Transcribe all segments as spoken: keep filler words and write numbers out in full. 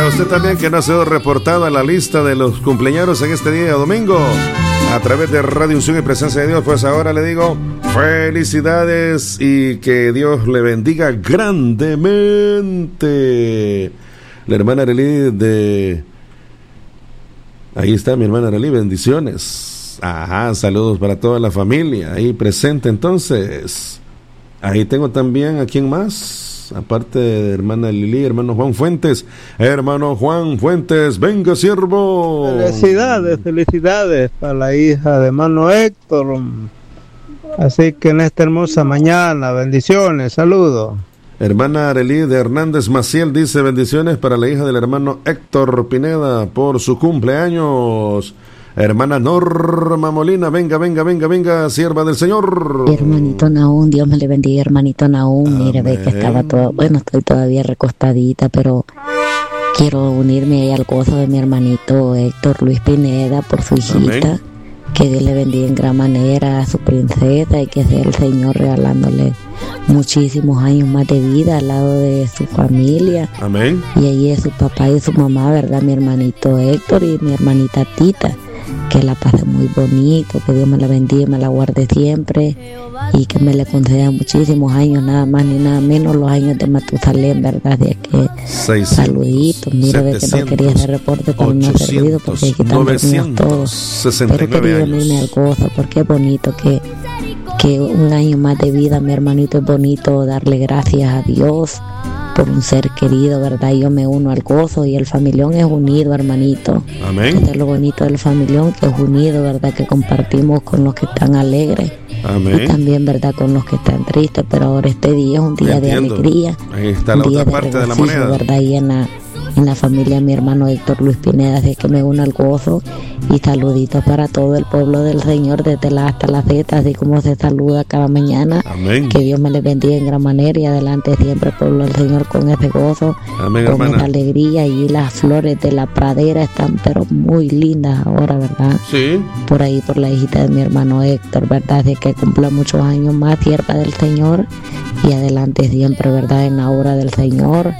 Para usted también que no ha sido reportado a la lista de los cumpleaños en este día domingo, a través de Radio Unción y Presencia de Dios, pues ahora le digo felicidades y que Dios le bendiga grandemente. La hermana Arely de... Ahí está mi hermana Arely, bendiciones. Ajá, saludos para toda la familia ahí presente entonces. Ahí tengo también a quién más, aparte de hermana Lili, hermano Juan Fuentes. Hermano Juan Fuentes, venga siervo. Felicidades, felicidades para la hija de hermano Héctor. Así que en esta hermosa mañana, bendiciones, saludos. Hermana Arely de Hernández Maciel dice bendiciones para la hija del hermano Héctor Pineda por su cumpleaños. Hermana Norma Molina, venga, venga, venga, venga, sierva del Señor. Hermanito Naún, Dios me le bendiga, hermanito Naún. Mire, ve que estaba todo, bueno, estoy todavía recostadita, pero quiero unirme ahí al gozo de mi hermanito Héctor Luis Pineda por su hijita. Amén. Que Dios le bendiga en gran manera a su princesa y que sea el Señor regalándole muchísimos años más de vida al lado de su familia. Amén. Y ahí es su papá y su mamá, ¿verdad? Mi hermanito Héctor y mi hermanita Tita. Que la pase muy bonito, que Dios me la bendiga y me la guarde siempre y que me le conceda muchísimos años, nada más ni nada menos, los años de Matusalén, ¿verdad? De que seiscientos, saluditos, mira, de que no quería hacer reporte, pero no ha servido porque aquí están dormidos todos, pero quería unirme al gozo, porque es bonito que, que un año más de vida, mi hermanito, es bonito darle gracias a Dios por un ser querido, ¿verdad? Yo me uno al gozo y el familión es unido, hermanito. Amén. Eso es lo bonito del familión, que es unido, ¿verdad? Que compartimos con los que están alegres. Amén. Y también, ¿verdad? Con los que están tristes, pero ahora este día es un día de alegría. Ahí está la otra parte de la moneda, ¿verdad? Y en la, en la familia de mi hermano Héctor Luis Pineda, así que me uno al gozo y saluditos para todo el pueblo del Señor desde la hasta la Z, así como se saluda cada mañana. Amén. Que Dios me les bendiga en gran manera y adelante siempre pueblo del Señor con ese gozo. Amén, con hermana. esa alegría, y las flores de la pradera están pero muy lindas ahora, ¿verdad? Sí. Por ahí por la hijita de mi hermano Héctor, ¿verdad? Así que cumpla muchos años más, sierva del Señor, y adelante siempre, ¿verdad? En la obra del Señor.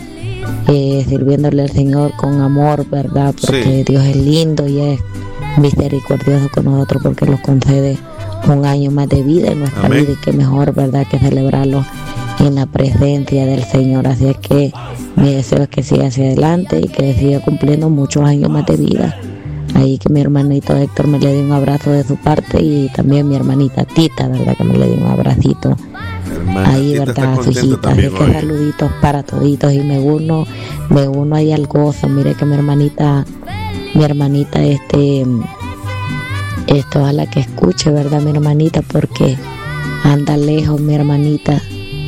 Eh, sirviéndole al Señor con amor, ¿verdad? Porque sí, Dios es lindo y es misericordioso con nosotros porque nos concede un año más de vida en nuestra Amén. Vida, y qué mejor, ¿verdad?, que celebrarlo en la presencia del Señor. Así es que mi deseo es que siga hacia adelante y que siga cumpliendo muchos años más de vida. Ahí que mi hermanito Héctor me le dé un abrazo de su parte, y también mi hermanita Tita, ¿verdad?, que me le dé un abracito. Hermana, ahí, ¿verdad?, su hijita. Así que saluditos para toditos, y me uno, me uno ahí al gozo. Mire que mi hermanita, mi hermanita, este, esto, ojalá que escuche, ¿verdad?, mi hermanita, porque anda lejos, mi hermanita.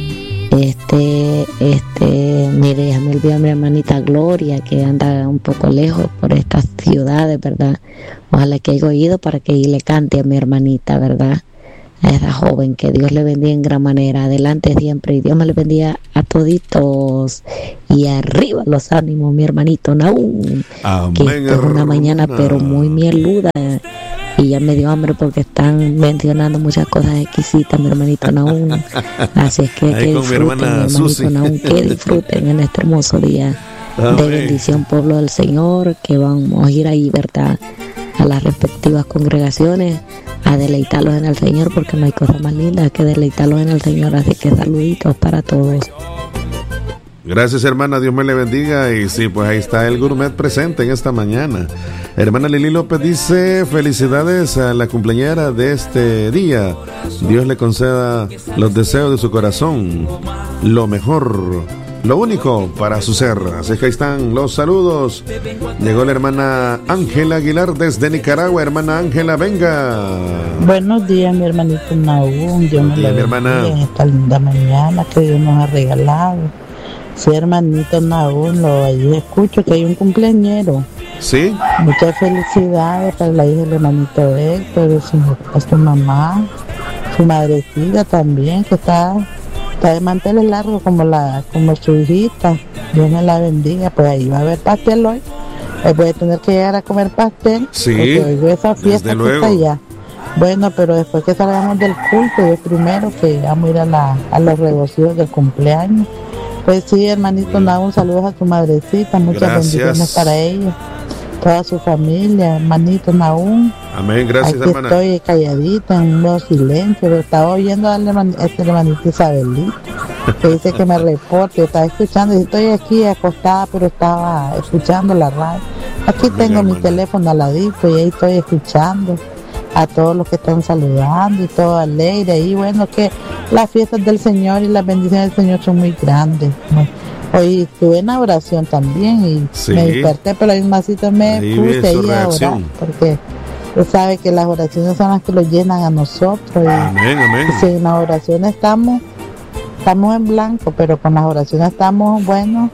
Este, este, mire, ya me olvidó mi hermanita Gloria, que anda un poco lejos por estas ciudades, ¿verdad? Ojalá que haya oído para que le cante a mi hermanita, ¿verdad? A esa joven, que Dios le bendiga en gran manera, adelante siempre, y Dios me le bendiga a toditos, y arriba los ánimos, mi hermanito Naún. Amén, que es una mañana pero muy mieluda, y ya me dio hambre porque están mencionando muchas cosas exquisitas, mi hermanito Naún. Así es que, que disfruten, mi, mi hermanito Naún, que disfruten en este hermoso día. Amén. De bendición, pueblo del Señor, que vamos a ir ahí, ¿verdad?, a las respectivas congregaciones a deleitarlos en el Señor, porque no hay cosa más linda que deleitarlos en el Señor. Así que saluditos para todos. Gracias, hermana, Dios me le bendiga. Y sí, pues ahí está el gourmet presente en esta mañana. Hermana Lili López dice felicidades a la cumpleañera de este día. Dios le conceda los deseos de su corazón, lo mejor, lo único para su ser. Así que ahí están los saludos. Llegó la hermana Ángela Aguilar desde Nicaragua. Hermana Ángela, venga. Buenos días, mi hermanito Naún. Dios me le bendiga en esta linda mañana que Dios nos ha regalado. Sí, hermanito Naún, lo ahí escucho que hay un cumpleañero. Sí. Muchas felicidades para la hija del hermanito Héctor, de su, a su mamá, su madrecita también, que está, está de manteles largos como la, como su hijita. Dios me la bendiga. Pues ahí va a haber pastel hoy. Hoy voy a tener que llegar a comer pastel. Sí. Porque hoy esa fiesta que está allá. Bueno, pero después que salgamos del culto, yo primero que vamos a ir a, la, a los regocijos del cumpleaños. Pues sí, hermanito Nahum, saludos a tu madrecita, muchas Gracias. bendiciones para ella, toda su familia, hermanito Nahum. Amén, gracias, Aquí hermana. estoy calladita, en un nuevo silencio, pero estaba oyendo a este hermanito Isabelito, que dice que me reporte, estaba escuchando, y estoy aquí acostada, pero estaba escuchando la radio. Aquí Amén, tengo mi hermana. teléfono al ladito y ahí estoy escuchando a todos los que están saludando y todo alegre. Y bueno, que las fiestas del Señor y las bendiciones del Señor son muy grandes. Hoy estuve en la oración también y Sí. me desperté, pero hay un masito me Ahí vi puse su ahí a orar, reacción. porque usted sabe que las oraciones son las que los llenan a nosotros. Y Amén, amén. si en las oraciones estamos, estamos en blanco, pero con las oraciones estamos, bueno,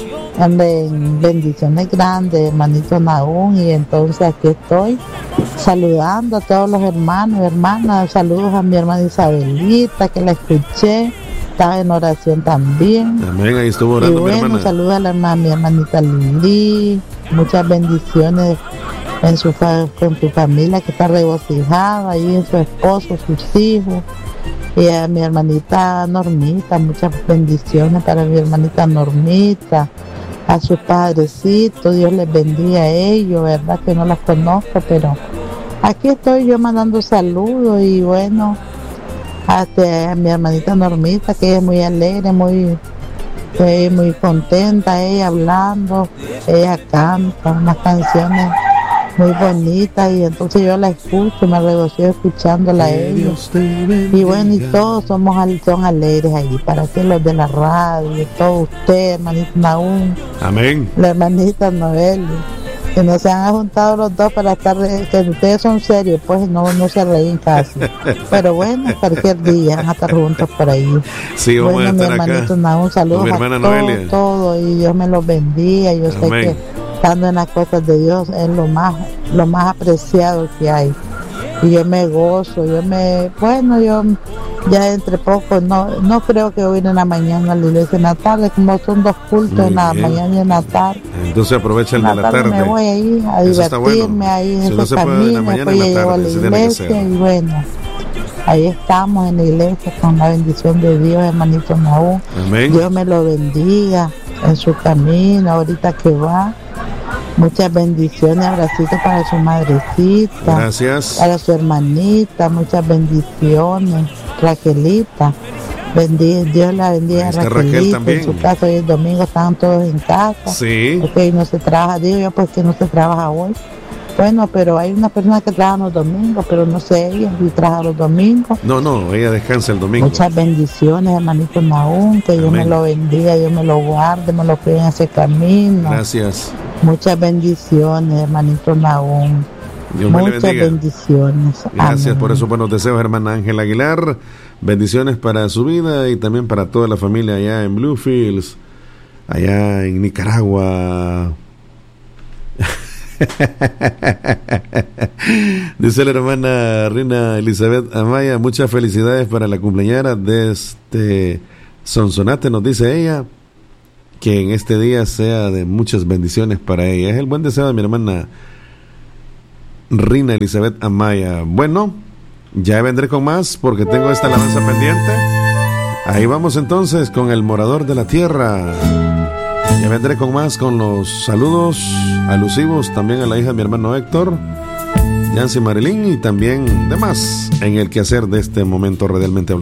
en bendiciones grandes, hermanito Nahum, y entonces aquí estoy saludando a todos los hermanos y hermanas. Saludos a mi hermana Isabelita, que la escuché, estaba en oración también. Amén, ahí estuvo Y orando mi bueno, hermana. saludos a la hermana, mi hermanita Lili, muchas bendiciones en su fa- con su familia que está regocijada, y en su esposo, sus hijos. Y a mi hermanita Normita, muchas bendiciones para mi hermanita Normita, a sus padrecitos, Dios les bendiga a ellos, verdad que no las conozco, pero aquí estoy yo mandando saludos. Y bueno, hasta a mi hermanita Normita, que es muy alegre, muy eh, muy contenta, ella hablando, ella canta unas canciones muy bonitas, y entonces yo la escucho, me regocijo escuchándola a ellos. Y bueno, y todos somos al- son alegres ahí, para que los de la radio, todos ustedes, hermanito Nahum, Amén. la hermanita Noel, que no se han juntado los dos para estar, re- que ustedes son serios, pues no, no se reín casi. Pero bueno, cualquier día van a estar juntos por ahí. Sí, vamos Bueno, a mi estar hermanito acá. Nahum, saludos Con mi a hermana todos, Noelia. todo, y Dios me los bendiga. Yo sé Amén. que estando en las cosas de Dios es lo más, lo más apreciado que hay. Y yo me gozo, yo me, bueno, yo ya entre poco, no, no creo que voy a ir en la mañana a la iglesia en la tarde, como son dos cultos, Muy en la bien. mañana y en la tarde. Entonces aprovecha el En de la la tarde me tarde. voy ahí a Eso está divertirme, bueno. ahí en Si no ese se puede en la camino, mañana, después en ya la llego a tarde, la sí tiene que iglesia ser. y bueno, ahí estamos en la iglesia con la bendición de Dios, hermanito Nahum. Amén. Dios me lo bendiga en su camino, ahorita que va. Muchas bendiciones, abracitos para su madrecita, Gracias. para su hermanita, muchas bendiciones, Raquelita. Bendiga, Dios la bendiga a Ahí está Raquel Raquelita, también. en su casa hoy es domingo, estaban todos en casa. Sí. Porque hoy no se trabaja, digo yo, pues que no se trabaja hoy. Bueno, pero hay unas personas que trabajan los domingos, pero no sé ellos si trabajan los domingos. No, no, ella descansa el domingo. Muchas bendiciones, hermanito Nahum, que Dios Amén. me lo bendiga, Dios me lo guarde, me lo cuide en ese camino. Gracias. Muchas bendiciones, hermanito Nahum. Dios me le Muchas bendiga. bendiciones. Gracias Amén. por esos buenos deseos, hermana Ángela Aguilar. Bendiciones para su vida y también para toda la familia allá en Bluefields, allá en Nicaragua. Dice la hermana Rina Elizabeth Amaya, muchas felicidades para la cumpleañera de este Sonsonate, nos dice ella, que en este día sea de muchas bendiciones para ella. Es el buen deseo de mi hermana Rina Elizabeth Amaya. Bueno, ya vendré con más porque tengo esta alabanza pendiente. Ahí vamos entonces con el morador de la tierra. Ya vendré con más, con los saludos alusivos también a la hija de mi hermano Héctor, Yancy Marilyn, y también demás en el quehacer de este momento radialmente hablando.